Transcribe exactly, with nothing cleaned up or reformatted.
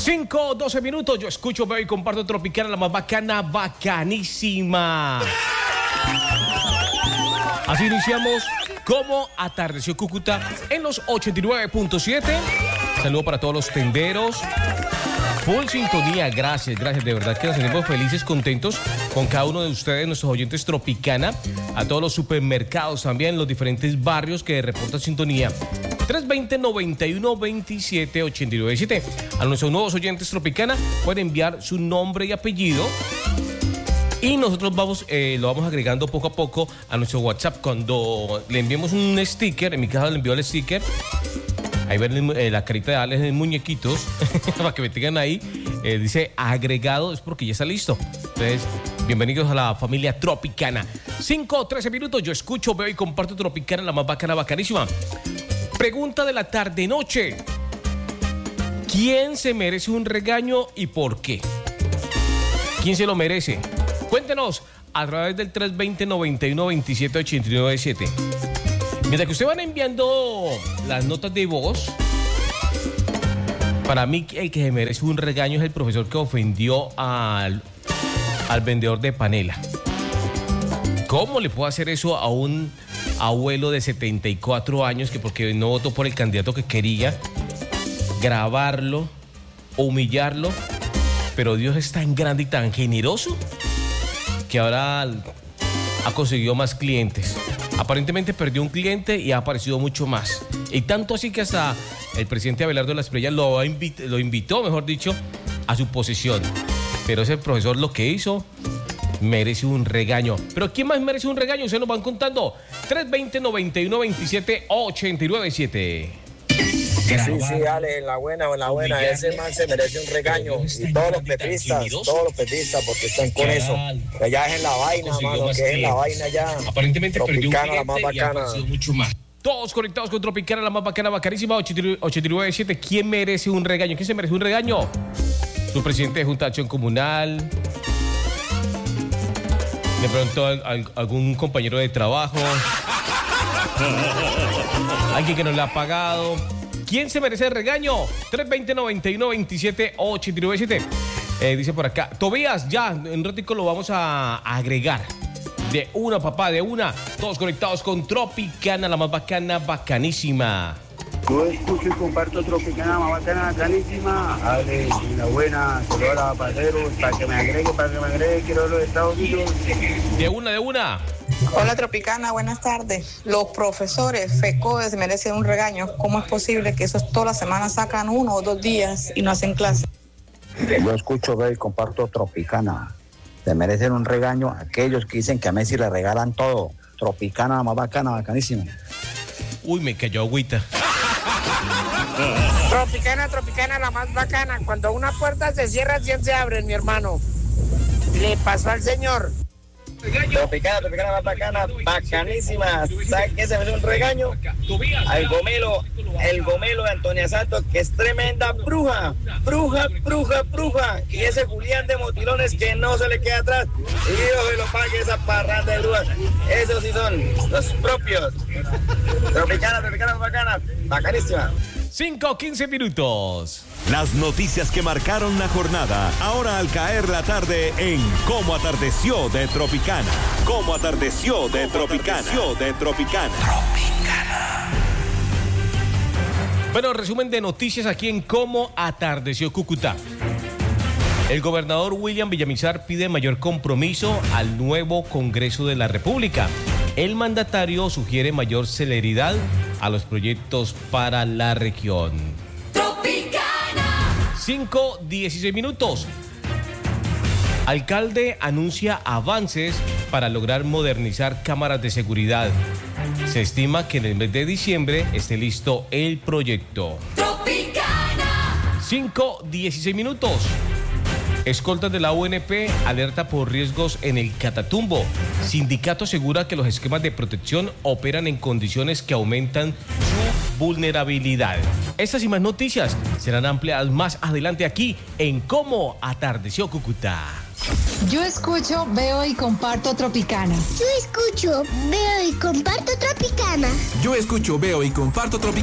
cinco, doce minutos. Yo escucho, veo y comparto Tropicana, la más bacana, bacanísima. Así iniciamos como atardeció Cúcuta en los ochenta y nueve punto siete. Saludo para todos los tenderos. Full sintonía, gracias, gracias. De verdad que nos sentimos felices, contentos con cada uno de ustedes, nuestros oyentes Tropicana. A todos los supermercados también, los diferentes barrios que reportan sintonía. tres dos cero, noventa y uno, veintisiete, ochenta y nueve siete. A nuestros nuevos oyentes Tropicana pueden enviar su nombre y apellido. Y nosotros vamos, eh, lo vamos agregando poco a poco a nuestro WhatsApp. Cuando le enviemos un sticker, en mi caso le envío el sticker. Ahí ven eh, la carita de Alex de muñequitos, para que me tengan ahí. Eh, dice agregado, es porque ya está listo. Entonces, bienvenidos a la familia Tropicana. cinco, trece minutos, yo escucho, veo y comparto Tropicana, la más bacana, bacanísima. Pregunta de la tarde-noche. ¿Quién se merece un regaño y por qué? ¿Quién se lo merece? Cuéntenos a través del tres dos cero, noventa y uno, veintisiete, ochenta y nueve siete. Mientras que ustedes van enviando las notas de voz, para mí el que se merece un regaño es el profesor que ofendió al, al vendedor de panela. ¿Cómo le puedo hacer eso a un abuelo de setenta y cuatro años que porque no votó por el candidato que quería, grabarlo, humillarlo? Pero Dios es tan grande y tan generoso que ahora ha conseguido más clientes. Aparentemente perdió un cliente y ha aparecido mucho más. Y tanto así que hasta el presidente Abelardo de la Espriella lo, invit- lo invitó, mejor dicho, a su posesión. Pero ese profesor lo que hizo merece un regaño. ¿Pero quién más merece un regaño? Ustedes nos van contando. tres dos cero, noventa y uno, veintisiete, ochenta y nueve siete. Sí, sí, Ale, en la buena o en la buena, ese man se merece un regaño. Y todos los pepistas, todos los pepistas, porque están con eso. Que ya es en la vaina, mano, que es en la vaina ya. Aparentemente perdió un Tropicana, la más bacana. Mucho más. Todos conectados con Tropicana, la más bacana, bacanísima, ochenta y nueve siete. ¿Quién merece un regaño? ¿Quién se merece un regaño? Su presidente de Junta de Acción Comunal. De pronto algún compañero de trabajo. Alguien que no le ha pagado. ¿Quién se merece el regaño? tres dos cero, noventa y uno, veintisiete, ochenta y nueve siete. Eh, dice por acá, Tobías, ya, en un ratico lo vamos a, a agregar. De una, papá, de una. Todos conectados con Tropicana, la más bacana, bacanísima. Yo escucho y comparto Tropicana, más bacana, bacanísima. Ale, la buena, saludos a los pateros, para que me agregue, para que me agregue, quiero los Estados Unidos. De una, de una. Hola Tropicana, buenas tardes. Los profesores FECODES merecen un regaño. ¿Cómo es posible que esos toda la semana sacan uno o dos días y no hacen clase? Yo escucho, veo y comparto Tropicana. Se merecen un regaño aquellos que dicen que a Messi le regalan todo. Tropicana, la más bacana, bacanísima. Uy, me cayó agüita. Tropicana, Tropicana, la más bacana. Cuando una puerta se cierra, cien se abren, mi hermano. Le pasó al señor. Tropicana, Tropicana, más bacana, bacanísima. ¿Sabes qué se merece un regaño? Al gomelo, el gomelo de Antonia Santos, que es tremenda bruja, bruja, bruja, bruja. Y ese Julián de Motilones que no se le queda atrás. Y Dios se lo pague esa parranda de brujas. Esos sí son los propios. Tropicana, Tropicana, más bacana, bacanísima. cinco, quince minutos. Las noticias que marcaron la jornada, ahora al caer la tarde en Cómo Atardeció de Tropicana. Cómo Atardeció de Tropicana. de Tropicana. Tropicana. Bueno, resumen de noticias aquí en Cómo Atardeció Cúcuta. El gobernador William Villamizar pide mayor compromiso al nuevo Congreso de la República. El mandatario sugiere mayor celeridad a los proyectos para la región. Tropicana. cinco, dieciséis minutos. Alcalde anuncia avances para lograr modernizar cámaras de seguridad. Se estima que en el mes de diciembre esté listo el proyecto. Tropicana. cinco, dieciséis minutos. Escoltas de la U N P alerta por riesgos en el Catatumbo. Sindicato asegura que los esquemas de protección operan en condiciones que aumentan su vulnerabilidad. Estas y más noticias serán ampliadas más adelante aquí en Cómo Atardeció Cúcuta. Yo escucho, veo y comparto Tropicana. Yo escucho, veo y comparto Tropicana. Yo escucho, veo y comparto Tropicana.